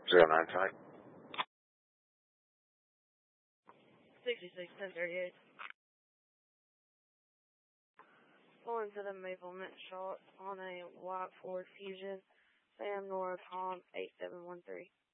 09 type. 66 1038. Going to the Maple Mint Shot on a white Ford Fusion, Sam Nora Tom 8713.